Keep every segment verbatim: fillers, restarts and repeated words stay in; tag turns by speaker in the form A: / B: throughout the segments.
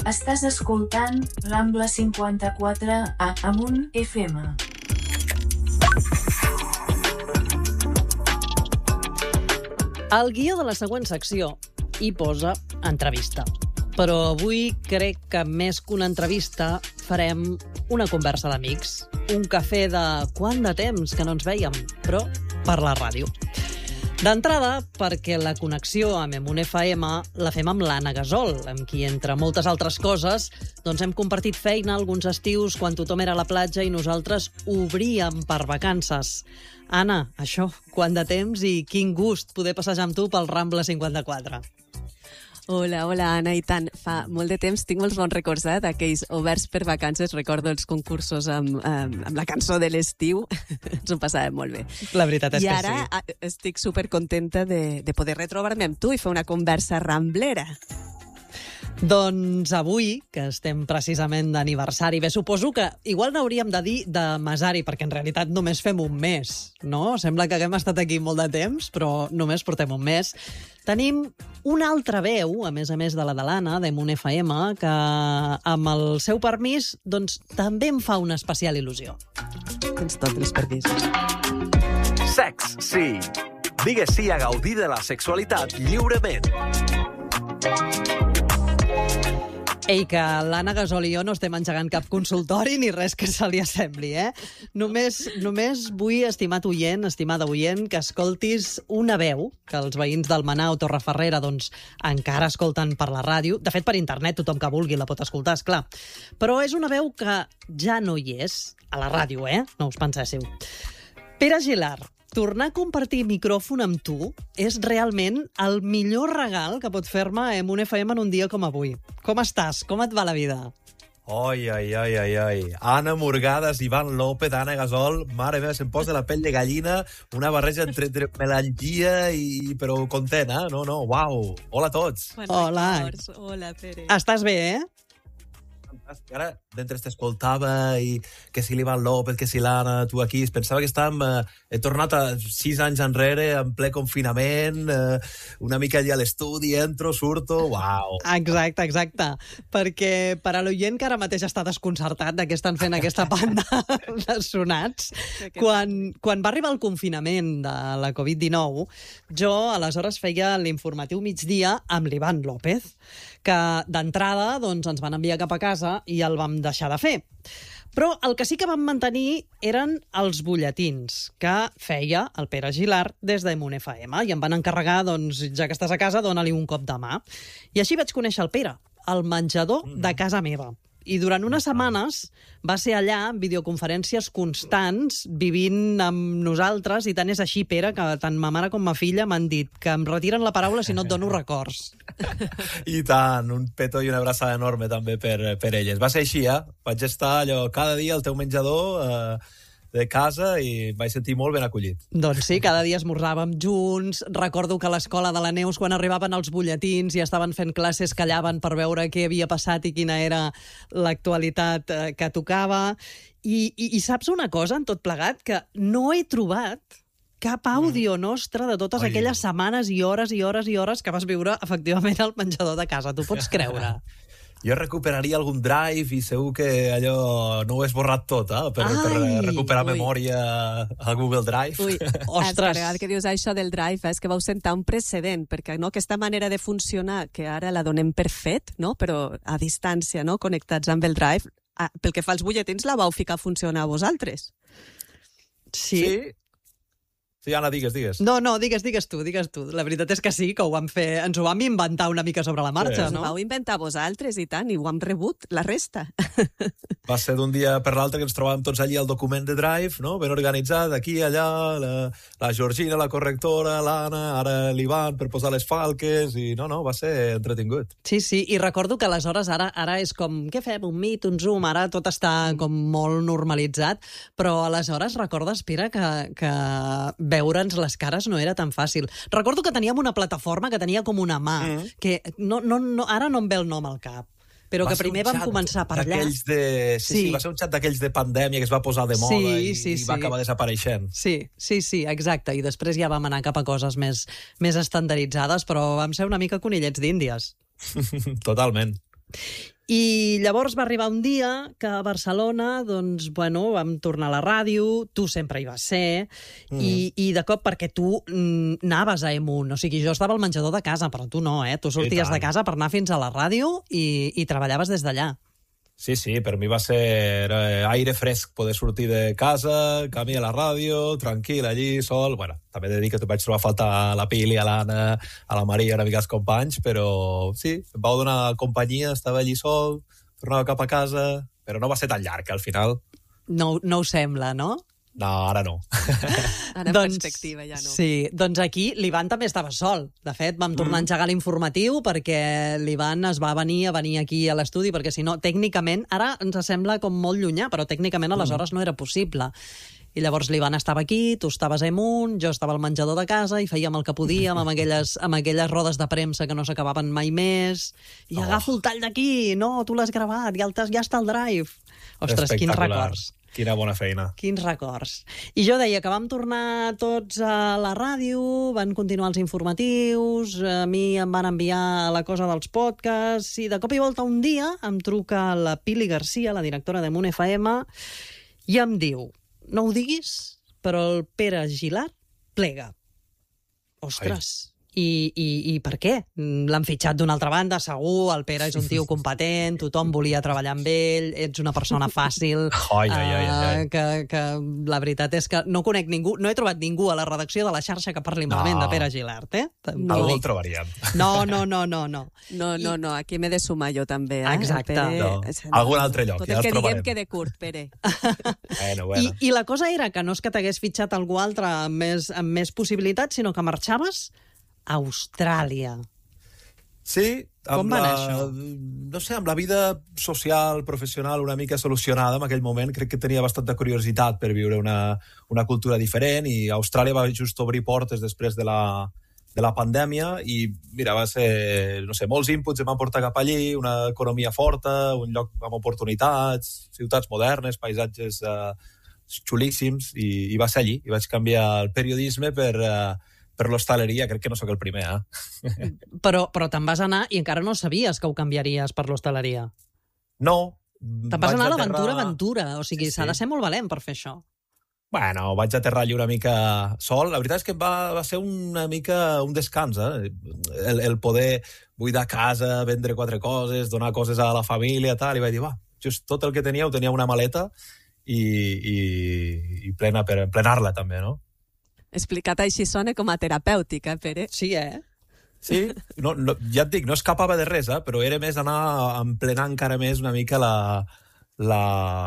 A: Estàs escoltant Rambla cinquanta-quatre a Amunt F M.
B: Al guió de la següent secció hi posa entrevista. Però avui crec que més que una entrevista farem una conversa d'amics. Un cafè de quant de temps que no ens vèiem, però per la ràdio. D'entrada, perquè la connexió amb Amunt F M la fem amb l'Anna Gasol, amb qui, entre moltes altres coses, doncs hem compartit feina alguns estius quan tothom era a la platja i nosaltres obríem per vacances. Anna, això, quant de temps i quin gust poder passejar amb tu pel Rambla cinquanta-quatre.
C: Hola, hola, Anna, i tant. Fa molt de temps, tinc molts bons records, eh, d'aquells oberts per vacances. Recordo els concursos amb, amb, amb la cançó de l'estiu. Ens ho passàvem molt bé.
B: La veritat és
C: I
B: que
C: ara
B: sí.
C: estic supercontenta de, de poder retrobar-me amb tu i fer una conversa ramblera.
B: Doncs avui, que estem precisament d'aniversari, bé, suposo que igual n'hauríem de dir de mesari, perquè en realitat només fem un mes, no? Sembla que haguem estat aquí molt de temps, però només portem un mes. Tenim una altra veu, a més a més de la de l'Anna, d'Amunt F M, que amb el seu permís doncs, també em fa una especial il·lusió.
C: Tens tots els permisos.
D: Sex, sí. Digues sí a gaudir de la sexualitat lliurement.
B: Ei, que l'Anna Gasol i jo no estem engegant cap consultori ni res que se li assembli, eh? Només, només vull, estimat oient, estimada oient, que escoltis una veu que els veïns d'Almenar o Torrefarrera doncs, encara escolten per la ràdio. De fet, per internet, tothom que vulgui la pot escoltar, esclar. Però és una veu que ja no hi és a la ràdio, eh? No us penséssiu. Pere Aguilar, tornar a compartir micròfon amb tu és realment el millor regal que pot fer-me Amunt F M en un dia com avui. Com estàs? Com et va la vida?
E: Ai, ai, ai, ai, ai. Anna Morgades, Ivan López, Anna Gasol, mare meva, se'm posa la pell de gallina, una barreja entre, entre melangia i... però content, eh? No, no, uau. Hola a tots.
B: Hola.
C: Records. Hola, Pere.
B: Estàs bé, eh?
E: Ara, mentre t'escoltava i que si l'Ivan López, que si l'Anna, tu aquí, es pensava que estàvem... Eh, he tornat a sis anys enrere, en ple confinament, eh, una mica allà a l'estudi, entro, surto, uau.
B: Exacte, exacte. Perquè per a l'oient que ara mateix està desconcertat de què estan fent aquesta banda de sonats, quan, quan va arribar el confinament de la covid dinou, jo aleshores feia l'informatiu migdia amb l'Ivan López, que d'entrada doncs, ens van enviar cap a casa i el vam deixar de fer. Però el que sí que vam mantenir eren els butlletins que feia el Pere Aguilar des d'Amunt F M i em van encarregar, doncs, ja que estàs a casa, dona-li un cop de mà. I així vaig conèixer el Pere, al menjador de casa meva. I durant unes setmanes va ser allà amb videoconferències constants, vivint amb nosaltres, i tant és així, Pere, que tant ma mare com ma filla m'han dit que em retiren la paraula si no et dono records.
E: I tant, un petó i una abraçada enorme també per, per elles. Va ser així, eh? Vaig estar allò cada dia al teu menjador eh, de casa i vaig sentir molt ben acollit.
B: Doncs sí, cada dia esmorzàvem junts. Recordo que a l'escola de la Neus, quan arribaven els butlletins i estaven fent classes, callaven per veure què havia passat i quina era l'actualitat eh, que tocava. I, i, I saps una cosa, en tot plegat? Que no he trobat cap àudio nostre de totes
E: Ai.
B: aquelles setmanes i hores i hores i hores que vas viure efectivament al menjador de casa. T'ho pots creure?
E: Jo recuperaria algun drive i segur que allò no ho he esborrat tot, eh? Per, per
B: Ai,
E: recuperar
C: ui.
E: memòria a Google Drive.
C: Ui,
B: Ostres.
C: el que dius això del drive és que vau sentar un precedent, perquè no, aquesta manera de funcionar, que ara la donem per fet, no? Però a distància, no? Connectats amb el drive, ah, pel que fa als butlletins, la vau ficar a funcionar a vosaltres.
B: Sí.
E: Sí? Sí, Anna, digues, digues.
B: No, no, digues, digues tu, digues tu. La veritat és que sí, que ho vam fer, ens ho vam inventar una mica sobre la marxa,
E: Sí.
B: no?
C: Ho vau inventar vosaltres i tant, i ho hem rebut, la resta.
E: Va ser d'un dia per l'altre que ens trobàvem tots allí al document de Drive, no? Ben organitzat, aquí, allà, la, la Georgina, la correctora, l'Anna, ara l'Ivan per posar les falques, i no, no, va ser entretingut.
B: Sí, sí, i recordo que aleshores ara ara és com, què fem, un Meet, un Zoom, ara tot està com molt normalitzat, però aleshores recordes, Pere, que, que veure'ns les cares no era tan fàcil. Recordo que teníem una plataforma que tenia com una mà, mm. que no, no, no, ara no em ve el nom al cap, però
E: Va
B: que
E: ser
B: primer
E: un
B: vam
E: xat
B: començar per allà.
E: d'aquells De... Sí, sí,
B: Sí.
E: va ser un xat d'aquells de pandèmia que es va posar de moda
B: Sí,
E: i,
B: sí,
E: i va
B: sí.
E: acabar desapareixent.
B: Sí, sí, sí, exacte. I després ja vam anar cap a coses més, més estandarditzades, però vam ser una mica conillets d'índies.
E: Totalment.
B: I llavors va arribar un dia que a Barcelona, doncs, bueno, vam tornar a la ràdio, tu sempre hi vas ser, mm. i, i de cop, perquè tu mm, anaves a Emun, o sigui, jo estava al menjador de casa, però tu no, eh? Tu sorties de casa per anar fins a la ràdio i, i treballaves des d'allà.
E: Sí, sí, per mi va ser eh, aire fresc poder sortir de casa, camí a la ràdio, tranquil, allí, sol. Bueno, també he de dir que vaig trobar a falta a la Pili, a l'Anna, a la Maria, una mica els companys, però sí, em vau donar companyia, estava allí sol, tornava cap a casa, però no va ser tan llarg, al final.
B: No, no ho sembla, no?
E: No, ara no.
C: Ara en doncs, perspectiva ja no.
B: Sí, doncs aquí l'Ivan també estava sol. De fet, vam tornar mm. a engegar l'informatiu perquè l'Ivan es va venir a venir aquí a l'estudi, perquè si no, tècnicament, ara ens sembla com molt llunyà, però tècnicament aleshores mm. no era possible. I llavors l'Ivan estava aquí, tu estaves a Emun, jo estava al menjador de casa i fèiem el que podíem amb aquelles, amb aquelles rodes de premsa que no s'acabaven mai més. I oh. agafo el tall d'aquí, no, tu l'has gravat, ja, el ja està el drive. Ostres, quins records.
E: Quina bona feina.
B: Quins records. I jo deia que vam tornar tots a la ràdio, van continuar els informatius, a mi em van enviar la cosa dels podcasts, i de cop i volta un dia em truca la Pili Garcia, la directora de Munt F M, i em diu, no ho diguis, però el Pere Gilart plega. Ostres... Ai. I, i, i per què? L'han fitxat d'una altra banda, segur, el Pere és un tio competent, tothom volia treballar amb ell, ets una persona fàcil,
E: ai, ai, ai, ai.
B: Uh, que, que la veritat és que no conec ningú, no he trobat ningú a la redacció de la xarxa que parli malament no. de Pere Gilart, eh?
E: No. Algú el trobaríem.
B: No, no, no, no. No,
C: no, no, no aquí m'he de sumar jo també, eh?
B: Exacte.
C: Pere,
E: no. Algun altre lloc,
C: tot
E: ja
C: el
E: els
C: que
E: trobarem.
C: diguem quede curt, Pere.
E: bueno, bueno.
B: I, I la cosa era que no és que t'hagués fitxat algú altre amb més, amb més possibilitats, sinó que marxaves a Austràlia.
E: Sí.
B: Com va anar això?
E: No sé, amb la vida social, professional, una mica solucionada en aquell moment, crec que tenia bastanta curiositat per viure una, una cultura diferent, i Austràlia va just obrir portes després de la, de la pandèmia, i mira, va ser, no sé, molts inputs em van portar cap allí, una economia forta, un lloc amb oportunitats, ciutats modernes, paisatges uh, xulíssims, i, i va ser allí, i vaig canviar el periodisme per... Uh, per l'hostaleria, crec que no sóc el primer, eh?
B: Però, però te'n vas anar i encara no sabies que ho canviaries per l'hostaleria.
E: No.
B: Te'n vas anar a l'aventura, aventura. O sigui,
E: sí,
B: s'ha
E: sí.
B: de ser molt valent per fer això.
E: Bueno, vaig aterrar allí una mica sol. La veritat és que va, va ser una mica un descans, eh? El, el poder buidar casa, vendre quatre coses, donar coses a la família, tal, i vaig dir, va, just tot el que tenia ho tenia una maleta i, i, i plena per plenar-la també, no?
C: Explicat així sona com a terapèutic, eh, Pere?
B: Sí, eh?
E: Sí, no, no, ja et dic, no escapava de res, eh, però era més anar a emplenar encara més una mica la, la,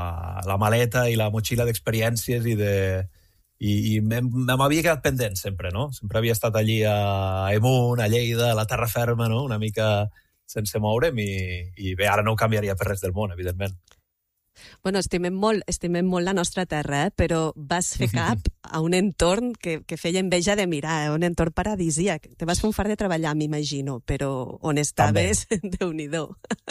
E: la maleta i la motxilla d'experiències i de... I, i m'havia quedat pendent sempre, no? Sempre havia estat allí a Emun, a Lleida, a la terra ferma, no? Una mica sense moure'm, i, i bé, ara no ho canviaria per res del món, evidentment.
C: Bueno, estimem molt, estimem molt la nostra terra, eh? Però vas fer cap a un entorn que, que feia enveja de mirar, eh? Un entorn paradisíac. Te vas fer un fart de treballar, m'imagino, però on estaves, Déu-n'hi-do.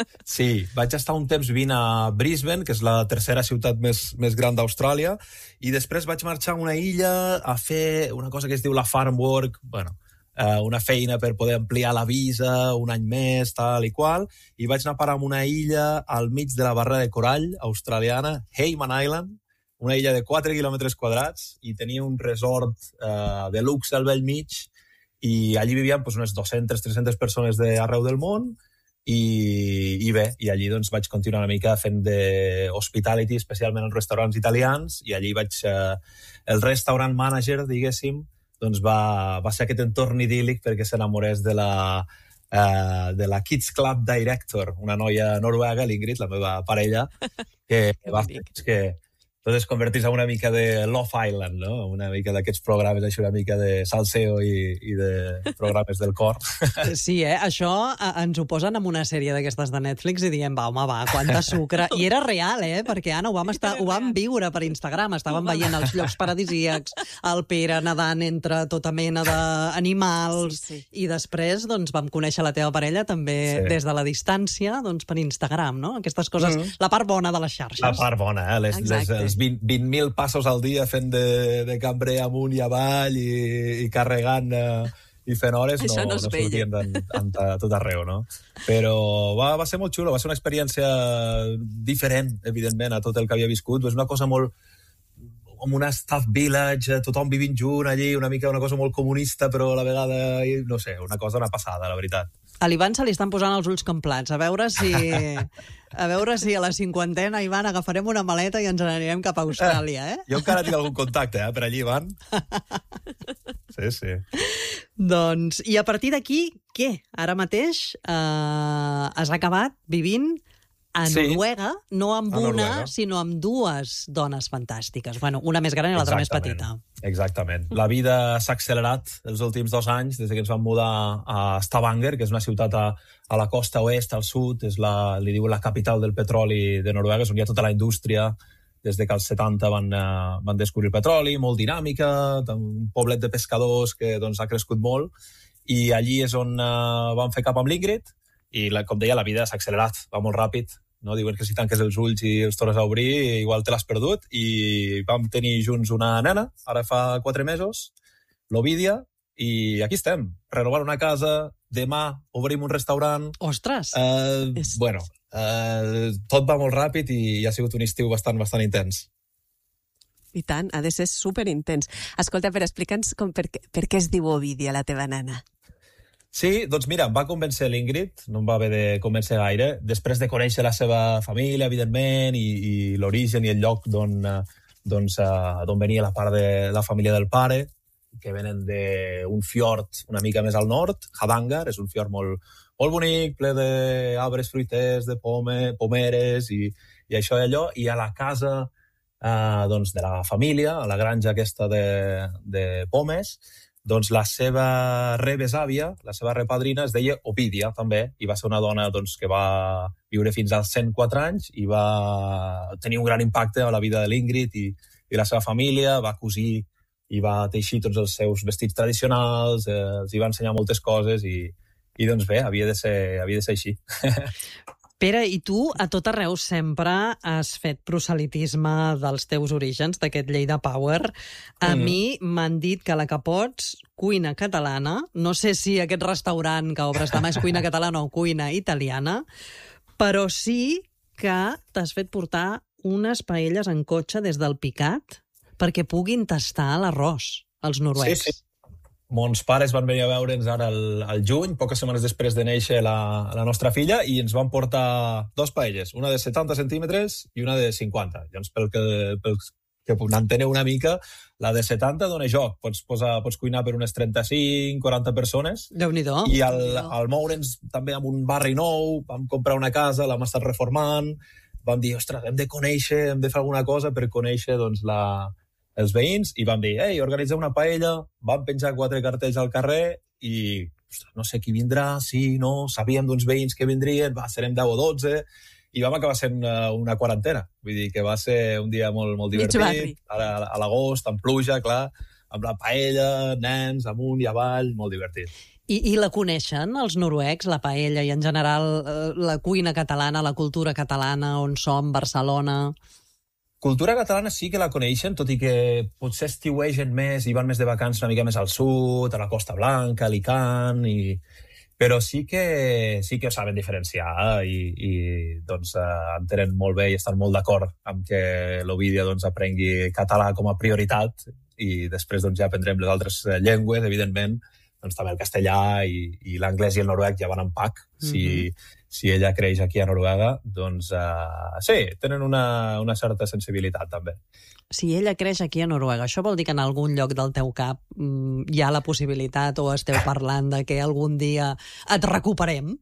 E: Sí, vaig estar un temps vivint a Brisbane, que és la tercera ciutat més, més gran d'Austràlia, i després vaig marxar a una illa a fer una cosa que es diu la farm work, bueno, Uh, una feina per poder ampliar la visa un any més, tal i qual, i vaig anar a parar en una illa al mig de la barra de corall australiana, Hayman Island, una illa de quatre quilòmetres quadrats, i tenia un resort uh, de luxe al bell mig, i allí vivien pues, unes dues-centes tres-centes persones d'arreu del món, i, i bé, i allí doncs, vaig continuar una mica fent de hospitality, especialment en restaurants italians, i allí vaig... Uh, el restaurant manager, diguéssim, doncs va, va ser aquest entorn idíl·lic perquè s'enamorés de la, uh, de la Kids Club Director, una noia noruega, l'Ingrid, la meva parella, que va fer que tot es convertís en una mica de Love Island, no? Una mica d'aquests programes, així una mica de salseo i, i de programes del cor.
B: Sí, eh? Això ens ho posen en una sèrie d'aquestes de Netflix i diem, va, home, va, quanta sucre. I era real, eh? Perquè, Anna, ho vam, estar, ho vam viure per Instagram. Estàvem veient els llocs paradisíacs, el Pere nedant entre tota mena d'animals, sí, sí. I després doncs, vam conèixer la teva parella també sí. Des de la distància doncs, per Instagram, no? Aquestes coses, mm. La part bona de les xarxes.
E: La part bona, eh? Les, les, els vint mil passos al dia fent de, de cambrer amunt i avall i, i carregant eh, i fent hores
C: Això
E: no,
C: no
E: no
C: es veia.
E: sortien en, en, a tot arreu, no? Però va, va ser molt xulo, va ser una experiència diferent, evidentment, a tot el que havia viscut. És una cosa molt com una staff village, tothom vivint junt allí, una mica una cosa molt comunista, però a la vegada, no sé, una cosa, una passada, la veritat.
B: A l'Ivan se li estan posant els ulls com plats. A veure si a veure si a la cinquantena, Ivan, agafarem una maleta i ens n'anirem cap a Austràlia, eh?
E: Jo encara tinc algun contacte, eh, per allí, Ivan. Sí, sí.
B: Doncs, i a partir d'aquí, què? Ara mateix eh, has acabat vivint a Noruega, sí, no amb
E: a
B: una,
E: Noruega,
B: sinó amb dues dones fantàstiques. Bueno, una més gran i l'altra més petita.
E: Exactament. La vida s'ha accelerat els últims dos anys, des que ens vam mudar a Stavanger, que és una ciutat a, a la costa oest, al sud, és la, li diuen la capital del petroli de Noruega, és on hi ha tota la indústria, des de que als setanta van, uh, van descobrir el petroli, molt dinàmica, un poblet de pescadors que doncs, ha crescut molt, i allí és on uh, vam fer cap amb l'Ingrid, i la, com deia, la vida s'ha accelerat, va molt ràpid, no? Diuen que si tanques els ulls i els tornes a obrir igual te l'has perdut, i vam tenir junts una nena, ara fa quatre mesos, l'Ovidia, i aquí estem, renovant una casa, demà obrim un restaurant.
B: Ostres!
E: Uh,
C: És...
E: Bueno, uh, tot va molt ràpid i ha sigut un estiu bastant, bastant intens.
C: I tant, ha de ser superintens. Escolta, però explica'ns com, per, què, per què es diu Ovidia, la teva nena.
E: Sí, doncs mira, em va convèncer l'Ingrid, no em va haver de convèncer gaire, després de conèixer la seva família, evidentment, i, i l'origen i el lloc d'on doncs, uh, d'on venia la part de la família del pare, que venen d'un fiord una mica més al nord, Hardanger, és un fiord molt, molt bonic, ple d'arbres fruiters, de pome, pomeres, i, i això i allò, i a la casa uh, doncs, de la família, a la granja aquesta de, de pomes, doncs la seva rebesàvia, la seva repadrina, es deia Ovidia, també, i va ser una dona doncs, que va viure fins als cent quatre anys i va tenir un gran impacte a la vida de l'Ingrid i, i la seva família, va cosir i va teixir tots els seus vestits tradicionals, eh, els hi va ensenyar moltes coses i, i doncs bé, havia de ser, havia de ser així.
B: Pere, i tu a tot arreu sempre has fet proselitisme dels teus orígens, d'aquest Lleida Power. A mm. mi m'han dit que la que pots, cuina catalana, no sé si aquest restaurant que obres demà és cuina catalana o cuina italiana, però sí que t'has fet portar unes paelles en cotxe des del Picat perquè puguin tastar l'arròs, els noruecs.
E: Sí, sí. Mons pares van venir a veure'ns ara al, al juny, poques setmanes després de néixer la, la nostra filla, i ens van portar dos paelles, una de setanta centímetres i una de cinquanta. Llavors, pel que, pel que n'enteneu una mica, la de setanta dona joc. Pots, posar, pots cuinar per unes trenta-cinc quaranta persones.
B: Déu-n'hi-do.
E: I al, al moure'ns també amb un barri nou, vam comprar una casa, l'hem estat reformant, vam dir, ostres, hem de conèixer, hem de fer alguna cosa per conèixer doncs, la... els veïns, i vam dir, ei, organitzem una paella, vam penjar quatre cartells al carrer i, ostres, no sé qui vindrà, sí, no, sabíem d'uns veïns que vindrien, va, serem deu o dotze, i vam acabar sent una, una quarantena. Vull dir que va ser un dia molt, molt divertit, ara a l'agost, amb pluja, clar, amb la paella, nens, amunt i avall, molt divertit.
B: I, I la coneixen, els noruecs, la paella, i en general la cuina catalana, la cultura catalana, on som, Barcelona...
E: Cultura catalana sí que la coneixen, tot i que potser estiuegen més i van més de vacances una mica més al sud, a la Costa Blanca, a Alicant, i... però sí que, sí que ho saben diferenciar i, i doncs, eh, entenen molt bé i estan molt d'acord amb que l'Ovidia doncs, aprengui català com a prioritat i després doncs, ja aprendrem les altres llengües, evidentment, doncs, també el castellà i, i l'anglès i el noruec ja van en pack. Si, mm-hmm. si ella creix aquí a Noruega, doncs uh, sí, tenen una, una certa sensibilitat també.
B: Si ella creix aquí a Noruega, això vol dir que en algun lloc del teu cap mm, hi ha la possibilitat o esteu parlant de que algun dia et recuperem?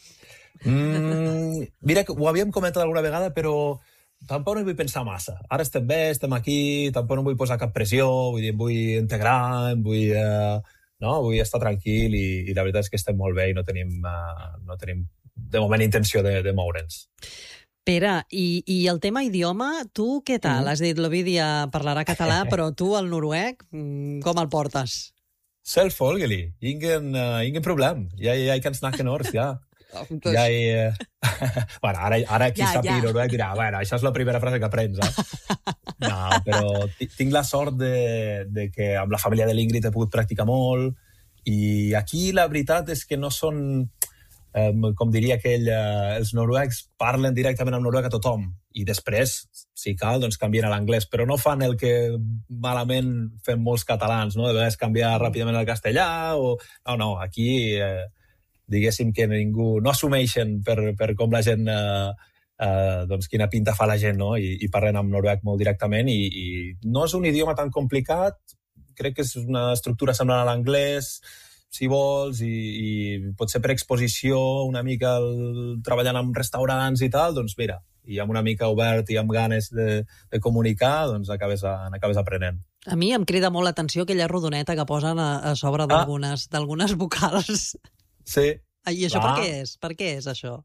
E: Mm, mira, ho havíem comentat alguna vegada, però tampoc no hi vull pensar massa. Ara estem bé, estem aquí, tampoc no vull posar cap pressió, vull dir, em vull integrar, em vull... Uh, no? Vull estar tranquil i, i la veritat és que estem molt bé i no tenim, uh, no tenim de moment intenció de, de moure'ns.
B: Pere, i, i el tema idioma, tu què tal? Mm. Has dit l'Ovidia parlarà català, però tu el noruec, com el portes?
E: Selvfølgelig, ingen, uh, ingen problem. Jeg, jeg kan snakke norsk, ja. Jeg, uh... bueno, ara, ara qui ja, sàpiga ja. Noruec dirà, bueno, això és la primera frase que aprens, eh? No, però tinc la sort de, de que amb la família de l'Ingrid he pogut practicar molt I aquí la veritat és que no són, eh, com diria aquell, eh, els noruecs parlen directament amb noruec a tothom, i després, si cal, doncs canvien a l'anglès, però no fan el que malament fem molts catalans, no? De vegades canviar ràpidament al castellà, o... No, no, aquí, eh, diguéssim que ningú... No assumeixen per, per com la gent... Eh, eh, doncs quina pinta fa la gent, no? I, i parlen amb noruec molt directament, i, i no és un idioma tan complicat, crec que és una estructura semblant a l'anglès, si vols, i, i potser per exposició, una mica el, treballant en restaurants i tal, doncs mira, i amb una mica obert i amb ganes de, de comunicar, doncs acabes, a, acabes aprenent.
B: A mi em crida molt l'atenció aquella rodoneta que posen a, a sobre d'algunes, ah. d'algunes vocals.
E: Sí.
B: I això per què és? Per què és això?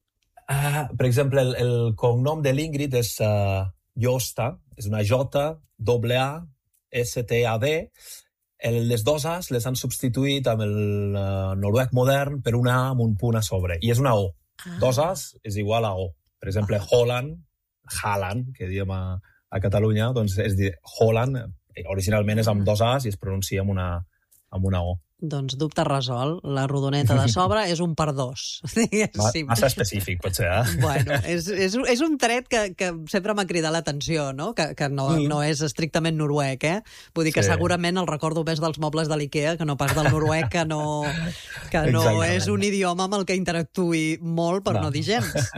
E: Uh, per exemple, el, el cognom de l'Ingrid és uh, Josta, és una J, doble A, S T A D. El, les dos A's les han substituït amb el uh, noruec modern per una A amb un punt a sobre, i és una O. Ah. Dos A's és igual a O. Per exemple, ah. Holland, Haaland, que diem a, a Catalunya, doncs és dir, Holland, originalment és amb dos A's i es pronuncia amb una, amb una O.
B: Doncs dubte resolt. La rodoneta de sobre és un per dos.
E: Sí. Massa específic, potser, eh?
B: Bueno, és, és, és un tret que, que sempre m'ha cridat l'atenció, no? Que, que no, mm. no és estrictament noruec, eh? Vull dir que sí. Segurament el recordo més dels mobles de l'IKEA que no pas del noruec, que no, que no és un idioma amb el que interactuï molt, per no, no dir gens.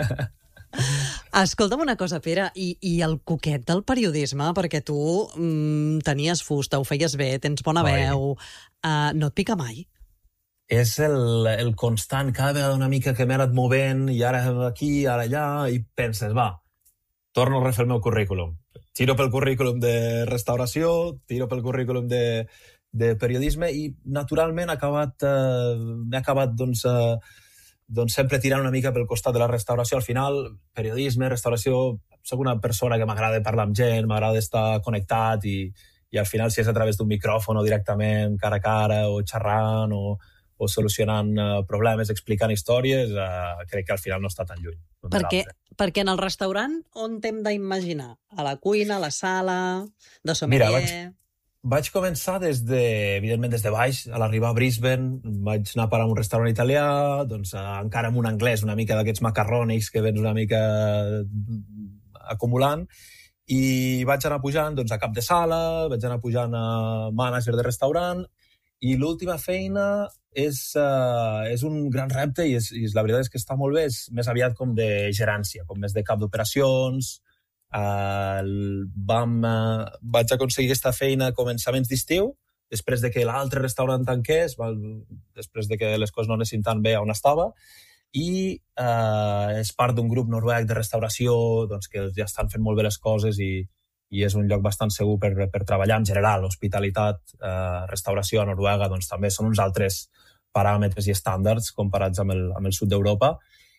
B: Escolta'm una cosa, Pere, i, i el coquet del periodisme, perquè tu mm, tenies fusta, ho feies bé, tens bona veu, uh, no et pica mai?
E: És el, el constant, cada vegada una mica que m'he anat movent, i ara aquí, ara allà, i penses, va, torno a refer el meu currículum. Tiro pel currículum de restauració, tiro pel currículum de, de periodisme, i naturalment he acabat, eh, m'he acabat, doncs... Eh, doncs sempre tirant una mica pel costat de la restauració. Al final, periodisme, restauració, soc una persona que m'agrada parlar amb gent, m'agrada estar connectat, i, i al final, si és a través d'un micròfon o directament, cara a cara, o xerrant, o, o solucionant uh, problemes, explicant històries, uh, crec que al final no està tan lluny.
B: Perquè, perquè en el restaurant on t'hem d'imaginar? A la cuina, a la sala, de sommelier... Mira, vaig...
E: Vaig començar des de, evidentment des de baix, a l'arribar a Brisbane, vaig anar a parar a un restaurant italià, doncs encara amb un anglès, una mica d'aquests macarrònics que vens una mica acumulant, i vaig anar pujant doncs, a cap de sala, vaig anar pujant a mànager de restaurant, i l'última feina és, uh, és un gran repte, i, és, i la veritat és que està molt bé, és més aviat com de gerència, com més de cap d'operacions. Uh, vam, uh, vaig aconseguir aquesta feina a començaments d'estiu, després de que l'altre restaurant tanqués, va, després de que les coses no anessin tan bé on estava, i uh, és part d'un grup noruec de restauració, doncs, que ja estan fent molt bé les coses, i, i és un lloc bastant segur per, per treballar en general. Hospitalitat, uh, restauració a Noruega, doncs també són uns altres paràmetres i estàndards comparats amb el, amb el sud d'Europa.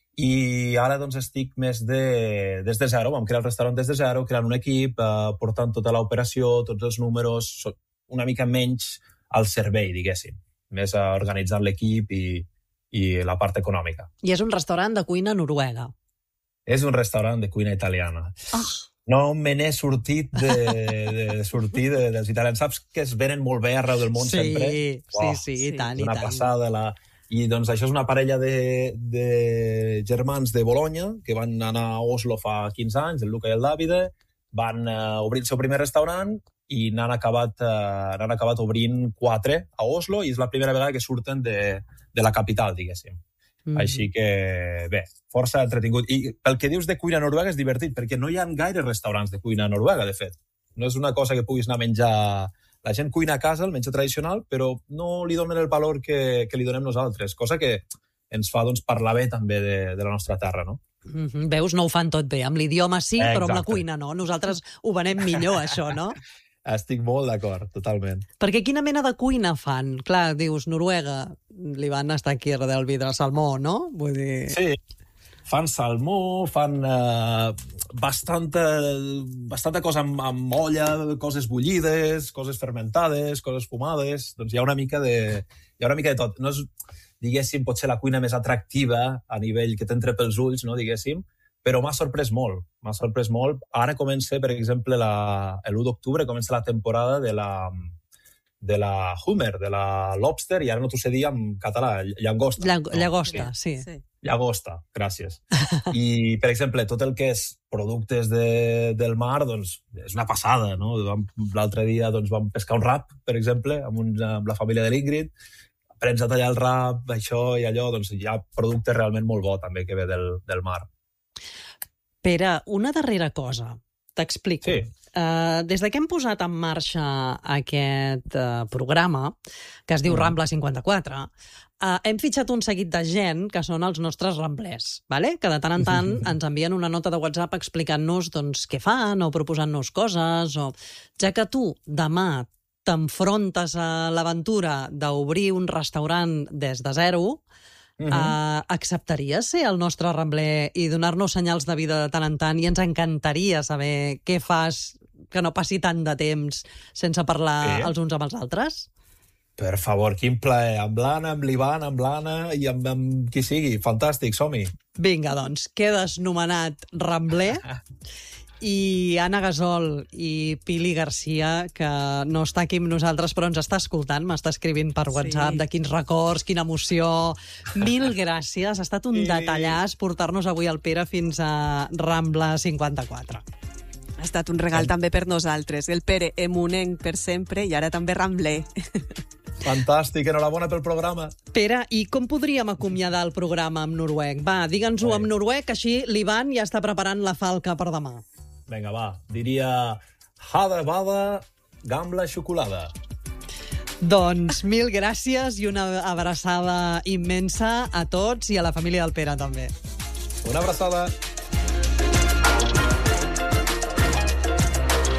E: I ara doncs estic més de, des de zero, vam crear el restaurant des de zero, creant un equip, eh, portant tota l'operació, tots els números, una mica menys al servei, diguéssim, més organitzant l'equip i, i la part econòmica.
B: I és un restaurant de cuina noruega.
E: És un restaurant de cuina italiana. Oh. No me n'he sortit de, de, de sortir de, dels italians. Saps que es venen molt bé arreu del món
B: sí,
E: sempre?
B: Sí, oh, sí, i tant, i
E: una
B: tant.
E: Una passada, la... I doncs això és una parella de, de germans de Bologna que van anar a Oslo fa quinze anys, el Luca i el Davide, van uh, obrir el seu primer restaurant i n'han acabat, uh, n'han acabat obrint quatre a Oslo, i és la primera vegada que surten de, de la capital, diguéssim. Mm-hmm. Així que, bé, força entretingut. I pel que dius de cuina noruega és divertit, perquè no hi ha gaire restaurants de cuina noruega, de fet. No és una cosa que puguis anar a menjar... La gent cuina a casa, el menjar tradicional, però no li donen el valor que, que li donem nosaltres, cosa que ens fa doncs, parlar bé també de, de la nostra terra, no?
B: Mm-hmm. Veus, no ho fan tot bé. Amb l'idioma sí, eh, però amb la cuina no. Nosaltres ho venem millor, això, no?
E: Estic molt d'acord, totalment.
B: Perquè quina mena de cuina fan? Clar, dius, Noruega, li van estar aquí a del vidre salmó, no? Vull dir...
E: Sí. Fan salmó, fan uh, bastanta, bastanta cosa amb, amb olla, coses bullides, coses fermentades, coses fumades. Doncs hi ha una mica de, hi ha una mica de tot. No és, diguéssim, potser la cuina més atractiva a nivell que t'entra pels ulls, no, diguéssim, però m'ha sorprès molt. M'ha sorprès molt. Ara comença, per exemple, la, l'u d'octubre comença la temporada de la, de la Hummer, de la Lobster, i ara no t'ho sé dir en català, llagosta.
B: Llag
E: no?
B: Llagosta, sí. sí.
E: Llagosta, gràcies. I, per exemple, tot el que és productes de, del mar, doncs, és una passada, no? L'altre dia doncs, vam pescar un rap, per exemple, amb, un, amb la família de l'Ingrid, aprens a tallar el rap, això i allò, doncs hi ha producte realment molt bo, també, que ve del, del mar.
B: Pere, una darrera cosa, t'explico.
E: Sí.
B: Uh, des de que hem posat en marxa aquest uh, programa, que es diu mm. Rambla cinquanta-quatre, uh, hem fitxat un seguit de gent que són els nostres ramblers, vale? Que de tant en tant ens envien una nota de WhatsApp explicant-nos doncs, què fan o proposant-nos coses. O... Ja que tu demà t'enfrontes a l'aventura d'obrir un restaurant des de zero, Uh-huh. Uh, acceptaries ser el nostre rambler i donar-nos senyals de vida de tant en tant, i ens encantaria saber què fas que no passi tant de temps sense parlar sí. els uns amb els altres?
E: Per favor, quin plaer. Amb l'Anna, amb l'Ivan, amb l'Anna i amb, amb qui sigui. Fantàstic, som-hi.
B: Vinga, doncs, quedes nomenat rambler. I Anna Gasol i Pili Garcia, que no està aquí amb nosaltres però ens està escoltant, m'està escrivint per WhatsApp sí. de quins records, quina emoció. Mil gràcies, ha estat un sí. detallàs portar-nos avui el Pere fins a Rambla cinquanta-quatre.
C: Ha estat un regal sí. també per nosaltres. El Pere emunenc per sempre i ara també rambler.
E: Fantàstic, enhorabona pel programa.
B: Pere, i com podríem acomiadar el programa en noruec? Va, digue'ns-ho en noruec, així l'Ivan ja està preparant la falca per demà.
E: Vinga, va. Diria hada bada, gamla xocolada.
B: Doncs mil gràcies i una abraçada immensa a tots i a la família del Pere també.
E: Una abraçada.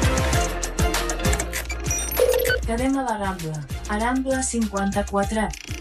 A: Quedem a la Rambla. A Rambla cinquanta-quatre.